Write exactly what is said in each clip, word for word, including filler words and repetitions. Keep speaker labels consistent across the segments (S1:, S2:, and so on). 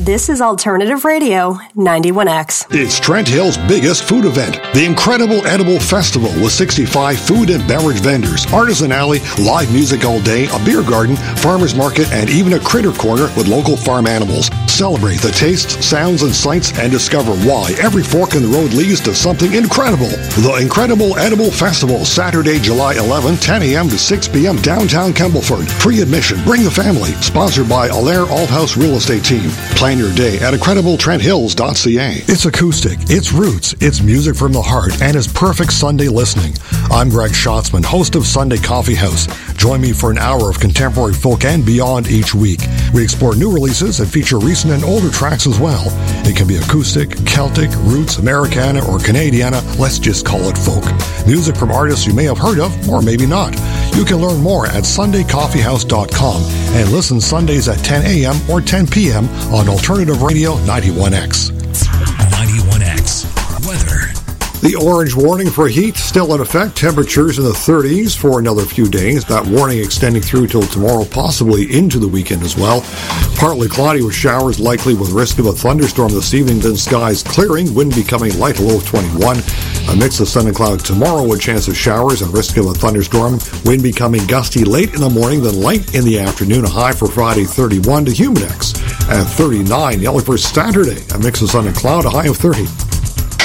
S1: This is Alternative Radio, ninety-one X.
S2: It's Trent Hill's biggest food event, the Incredible Edible Festival, with sixty-five food and beverage vendors, artisan alley, live music all day, a beer garden, farmer's market, and even a critter corner with local farm animals. Celebrate the tastes, sounds, and sights and discover why every fork in the road leads to something incredible. The Incredible Edible Festival, Saturday, July eleventh, ten a.m. to six p.m. downtown Campbellford. Free admission. Bring the family. Sponsored by Allaire Althouse Real Estate Team. Plan your day at incredible trent hills dot c a. It's acoustic, it's roots, it's music from the heart, and it's perfect Sunday listening. I'm Greg Schatzman, host of Sunday Coffee House. Join me for an hour of contemporary folk and beyond each week. We explore new releases and feature recent and older tracks as well. It can be acoustic, Celtic, roots, Americana, or Canadiana. Let's just call it folk. Music from artists you may have heard of, or maybe not. You can learn more at sunday coffee house dot com and listen Sundays at ten a.m. or ten p.m. on Alternative Radio ninety-one X.
S3: ninety-one X. Weather.
S2: The orange warning for heat still in effect. Temperatures in the thirties for another few days. That warning extending through till tomorrow, possibly into the weekend as well. Partly cloudy with showers likely with risk of a thunderstorm this evening, then skies clearing, wind becoming light, a low of twenty-one. A mix of sun and cloud tomorrow with chance of showers and risk of a thunderstorm. Wind becoming gusty late in the morning, then light in the afternoon. A high for Friday, thirty-one. to Humidex at thirty-nine. The outlook for Saturday, a mix of sun and cloud, a high of thirty.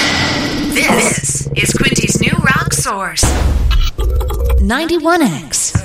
S4: This is Quinty's new rock source.
S5: ninety-one X.